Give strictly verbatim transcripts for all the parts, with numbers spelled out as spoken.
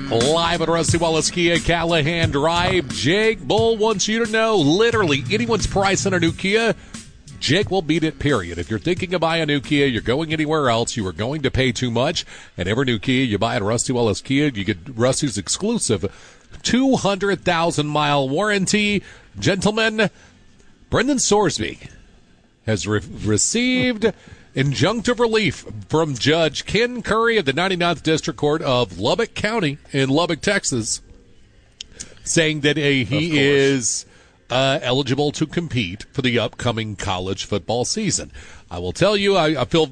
Live at Rusty Wallace Kia Callahan Drive, Jake Bull wants you to know literally anyone's price on a new Kia, Jake will beat it, period. If you're thinking of buying a new Kia, you're going anywhere else, you are going to pay too much. And every new Kia you buy at Rusty Wallace Kia, you get Rusty's exclusive two hundred thousand mile warranty. Gentlemen, Brendan Sorsby has re- received injunctive relief from Judge Ken Curry of the ninety-ninth District Court of Lubbock County in Lubbock, Texas, saying that uh, he is uh, eligible to compete for the upcoming college football season. I will tell you, I, I feel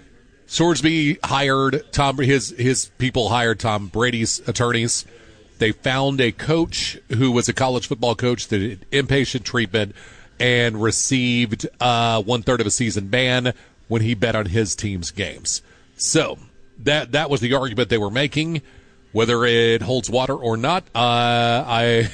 Sorsby hired Tom, his his people hired Tom Brady's attorneys. They found a coach who was a college football coach that did inpatient treatment and received uh, one-third of a season ban when he bet on his team's games. So that that was the argument they were making. Whether it holds water or not, uh, I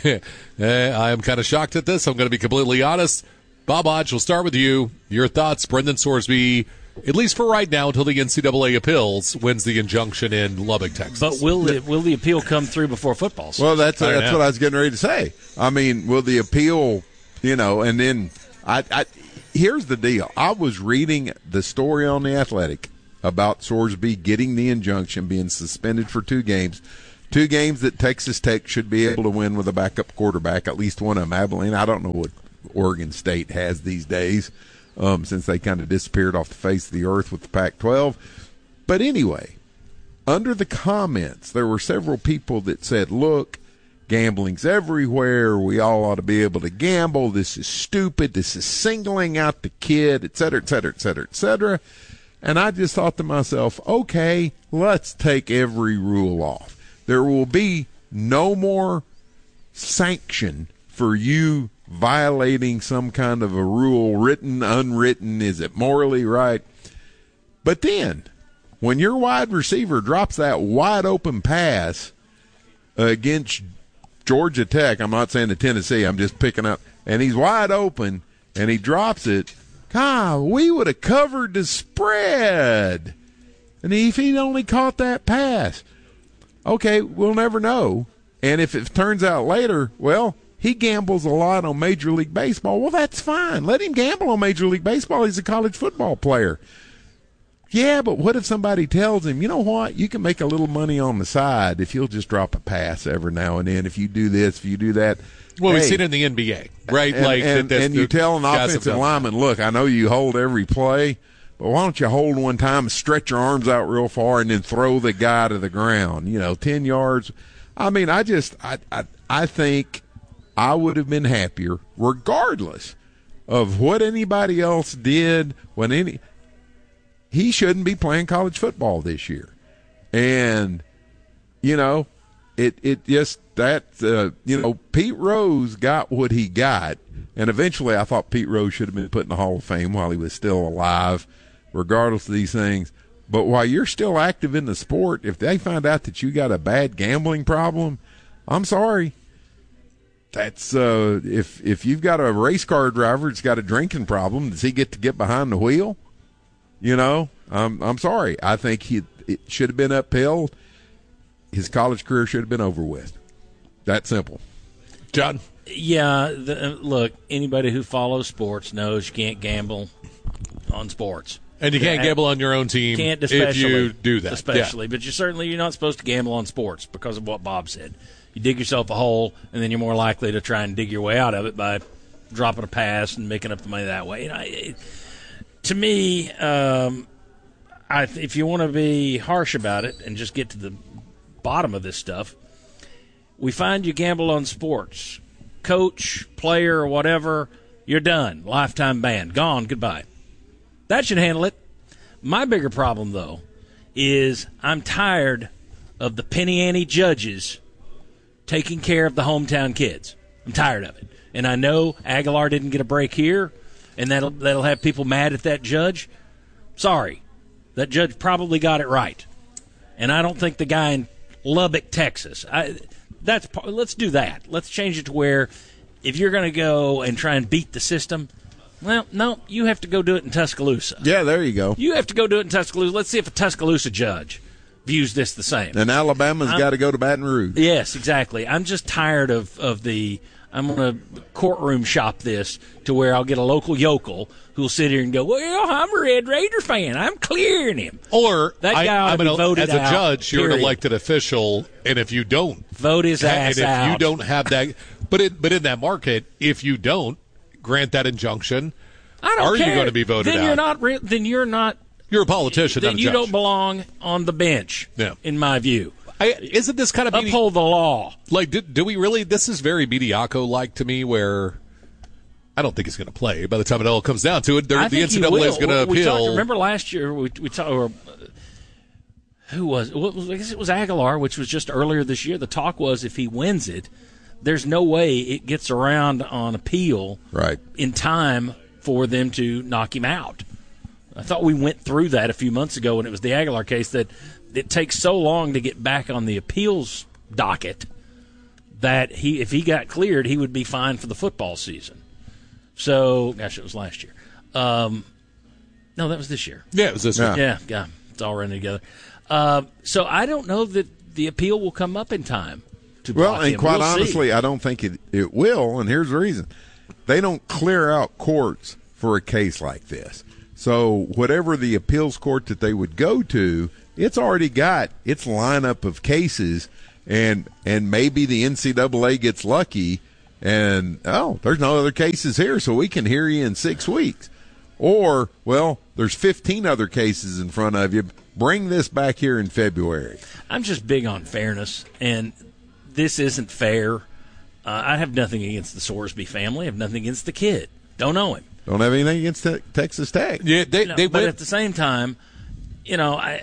I am kind of shocked at this. I'm going to be completely honest. Bob Hodge, we'll start with you. Your thoughts, Brendan Sorsby, at least for right now, until the N C double A appeals wins the injunction in Lubbock, Texas. But will the, will the appeal come through before football season? Well, that's that's what I was getting ready to say. I mean, will the appeal, you know, and then I, I here's the deal. I was reading the story on The Athletic about Sorsby getting the injunction, being suspended for two games. Two games that Texas Tech should be able to win with a backup quarterback, at least one of them. Abilene, I don't know what Oregon State has these days, um, since they kind of disappeared off the face of the earth with the Pac twelve. But anyway, under the comments, there were several people that said, look, gambling's everywhere. We all ought to be able to gamble. This is stupid. This is singling out the kid, et cetera, et cetera, et cetera, et cetera. And I just thought to myself, okay, let's take every rule off. There will be no more sanction for you violating some kind of a rule, written, unwritten. Is it morally right? But then, when your wide receiver drops that wide open pass against Georgia Tech, I'm not saying the Tennessee, I'm just picking up, and he's wide open, and he drops it, God, we would have covered the spread. And if he'd only caught that pass, okay, we'll never know. And if it turns out later, well, he gambles a lot on Major League Baseball. Well, that's fine. Let him gamble on Major League Baseball. He's a college football player. Yeah, but what if somebody tells him, you know what, you can make a little money on the side if you'll just drop a pass every now and then, if you do this, if you do that. Well, hey, we've seen it in the N B A, right? And, like, and, that, and you tell an offensive lineman, look, I know you hold every play, but why don't you hold one time and stretch your arms out real far and then throw the guy to the ground, you know, ten yards. I mean, I just, I, I, I think I would have been happier regardless of what anybody else did when any, he shouldn't be playing college football this year. And, you know, it, it just, that, uh, you know, Pete Rose got what he got. And eventually I thought Pete Rose should have been put in the Hall of Fame while he was still alive, regardless of these things. But while you're still active in the sport, if they find out that you got a bad gambling problem, I'm sorry. That's uh, if if you've got a race car driver that's got a drinking problem, does he get to get behind the wheel? You know, I'm I'm sorry. I think he it should have been upheld. His college career should have been over with. That simple. John? Yeah, the, look, anybody who follows sports knows you can't gamble on sports. And you can't gamble on your own team can't if you do that. Especially. Yeah. But you certainly you're not supposed to gamble on sports because of what Bob said. You dig yourself a hole, and then you're more likely to try and dig your way out of it by dropping a pass and making up the money that way. You know, it, to me, um, I, if you want to be harsh about it and just get to the bottom of this stuff, we find you gamble on sports, coach, player, or whatever, you're done. Lifetime ban. Gone. Goodbye. That should handle it. My bigger problem, though, is I'm tired of the penny ante judges taking care of the hometown kids. I'm tired of it. And I know Aguilar didn't get a break here, and that'll that'll have people mad at that judge. Sorry. That judge probably got it right. And I don't think the guy in Lubbock, Texas, I, that's let's do that. Let's change it to where if you're going to go and try and beat the system, well, no, you have to go do it in Tuscaloosa. Yeah, there you go. You have to go do it in Tuscaloosa. Let's see if a Tuscaloosa judge views this the same. And Alabama's got to go to Baton Rouge. Yes, exactly. I'm just tired of, of the I'm going to courtroom shop this to where I'll get a local yokel who'll sit here and go, well, I'm a Red Raider fan. I'm clearing him. Or that guy I, ought I'm to be an, voted as a out, judge, you're period. an elected official, and if you don't vote his ass and if out, you don't have that, but in, but in that market, if you don't grant that injunction, I don't are care. you going to be voted then out? You're not. Re- then you're not. You're a politician. Then not a you judge. don't belong on the bench. Yeah. In my view. I, isn't this kind of medi- uphold the law? Like, do, do we really? This is very Bediako-like to me, where I don't think he's going to play. By the time it all comes down to it, the I N C double A is going to we appeal. Talked, remember last year we we talked. Or, uh, who was? What was? I guess it was Aguilar, which was just earlier this year. The talk was if he wins it, there's no way it gets around on appeal right in time for them to knock him out. I thought we went through that a few months ago when it was the Aguilar case that it takes so long to get back on the appeals docket that he, if he got cleared, he would be fine for the football season. So, gosh, it was last year. Um, no, that was this year. Yeah, it was this yeah. year. Yeah, yeah, it's all running together. Uh, so I don't know that the appeal will come up in time to Well, block and him. quite We'll honestly, see. I don't think it, it will, and here's the reason. They don't clear out courts for a case like this. So whatever the appeals court that they would go to, it's already got its lineup of cases, and and maybe the N C double A gets lucky, and, oh, there's no other cases here, so we can hear you in six weeks. Or, well, there's fifteen other cases in front of you. Bring this back here in February. I'm just big on fairness, and this isn't fair. Uh, I have nothing against the Sorsby family. I have nothing against the kid. Don't know him. Don't have anything against te- Texas Tech. Yeah, they, No, they but went, at the same time, you know, I,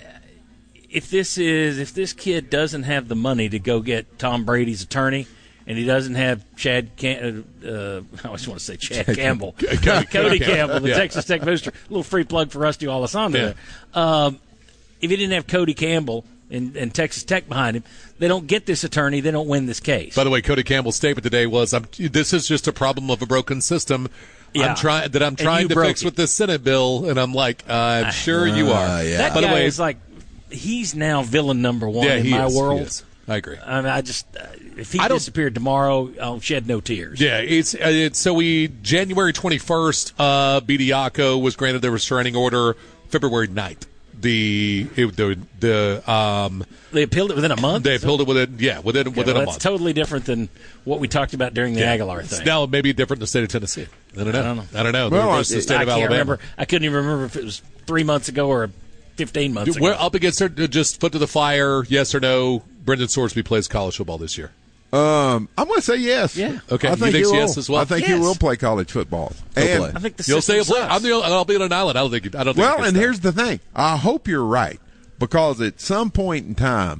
if this is if this kid doesn't have the money to go get Tom Brady's attorney, and he doesn't have Chad, Cam- uh, I always want to say Chad Campbell, Cody, Cody Campbell, the yeah. Texas Tech booster. A little free plug for Rusty Alessandro Yeah. there. Um, if he didn't have Cody Campbell and, and Texas Tech behind him, they don't get this attorney. They don't win this case. By the way, Cody Campbell's statement today was, I'm, "This is just a problem of a broken system." Yeah. I'm trying that I'm And trying you to broke fix it. with this Senate bill, and I'm like, uh, I'm sure you are. yeah. that By guy the way, is like, he's now villain number one yeah, in he my is, he world. is. I agree. I mean, I just uh, if he I don't- disappeared tomorrow, I'll shed no tears. Yeah, it's, uh, it's so we January twenty-first, uh, Bediako was granted the restraining order. February ninth, the it, the the um They appealed it within a month. they appealed it within yeah within Okay, within well, a that's month. totally different than what we talked about during the Yeah. Aguilar thing. Now it may be different in the state of Tennessee. I don't know. I don't know. I don't know. Well, There goes the I- state I of can't Alabama. remember. I couldn't even remember if it was three months ago or fifteen months We're ago. up against her. Just foot to the fire. Yes or no? Brendan Sorsby plays college football this year. Um, I'm going to say yes. Yeah. Okay, I you think think he will. yes as well? I think Yes. he will play college football. And play. I think the You'll say system a play. sucks. I'm the. I'll be on an island. I don't think. I don't think. well, it gets and done. here's the thing. I hope you're right, because at some point in time,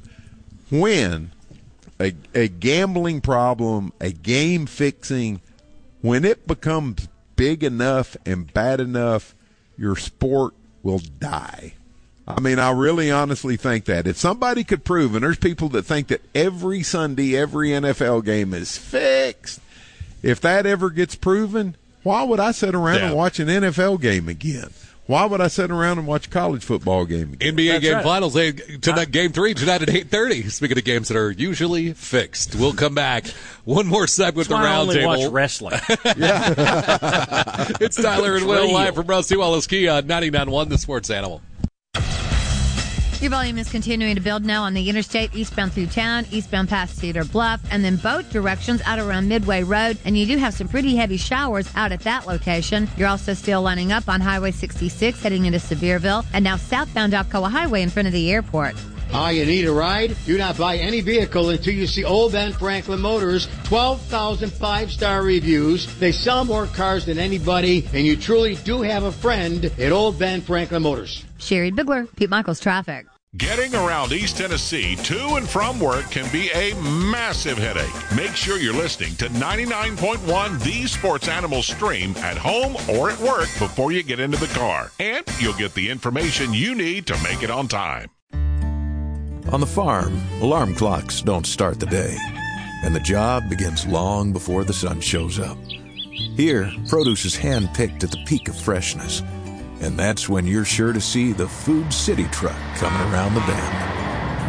when a, a gambling problem, a game fixing, when it becomes big enough and bad enough, your sport will die. I mean, I really honestly think that. If somebody could prove, and there's people that think that every Sunday, every N F L game is fixed, if that ever gets proven, why would I sit around Yeah. and watch an N F L game again? Why would I sit around and watch a college football game again? N B A That's game right. finals. Hey, tonight, game three tonight at eight thirty. Speaking of games that are usually fixed, we'll come back. One more segment with That's the why I only watch roundtable. wrestling. It's Tyler and It's Will radio. live from Rusty Wallace Kia on ninety-nine point one, The Sports Animal. Your volume is continuing to build now on the interstate, eastbound through town, eastbound past Cedar Bluff, and then both directions out around Midway Road. And you do have some pretty heavy showers out at that location. You're also still lining up on Highway sixty-six heading into Sevierville, and now southbound Alcoa Highway in front of the airport. Ah, you need a ride? Do not buy any vehicle until you see Old Ben Franklin Motors. twelve thousand five-star reviews. They sell more cars than anybody, and you truly do have a friend at Old Ben Franklin Motors. Sherry Bigler, Pete Michaels Traffic. Getting around East Tennessee to and from work can be a massive headache. Make sure you're listening to ninety-nine point one The Sports Animal Stream at home or at work before you get into the car. And you'll get the information you need to make it on time. On the farm, alarm clocks don't start the day, and the job begins long before the sun shows up. Here, produce is hand-picked at the peak of freshness, and that's when you're sure to see the Food City truck coming around the bend.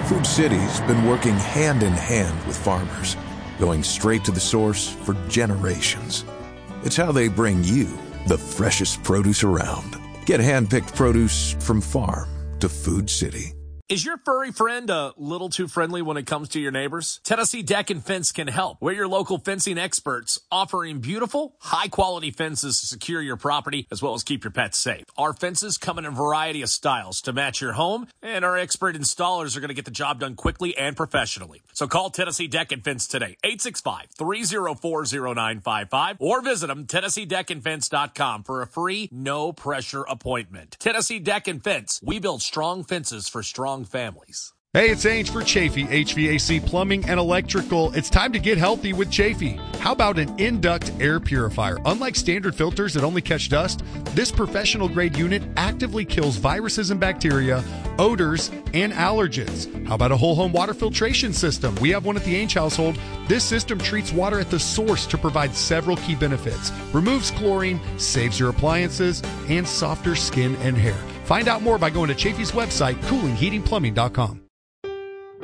Food City's been working hand in hand with farmers, going straight to the source for generations. It's how they bring you the freshest produce around. Get hand-picked produce from farm to Food City. Is your furry friend a little too friendly when it comes to your neighbors? Tennessee Deck and Fence can help. We're your local fencing experts, offering beautiful, high-quality fences to secure your property as well as keep your pets safe. Our fences come in a variety of styles to match your home, and our expert installers are going to get the job done quickly and professionally. So call Tennessee Deck and Fence today, eight six five, three oh four, oh nine five five, or visit them, Tennessee Deck and Fence dot com, for a free, no-pressure appointment. Tennessee Deck and Fence. We build strong fences for strong families. Hey, it's Ange for Chafee, H V A C Plumbing and Electrical. It's time to get healthy with Chafee. How about an in-duct air purifier? Unlike standard filters that only catch dust, this professional-grade unit actively kills viruses and bacteria, odors, and allergens. How about a whole-home water filtration system? We have one at the Ange household. This system treats water at the source to provide several key benefits. Removes chlorine, saves your appliances, and softer skin and hair. Find out more by going to Chafee's website, cooling heating plumbing dot com.